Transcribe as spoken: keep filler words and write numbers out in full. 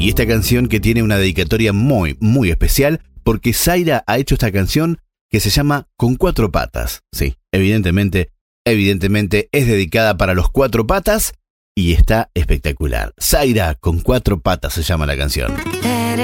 Y esta canción que tiene una dedicatoria muy, muy especial, porque Zaira ha hecho esta canción que se llama Con Cuatro Patas. Sí, evidentemente, evidentemente es dedicada para los cuatro patas y está espectacular. Zaira, Con Cuatro Patas se llama la canción.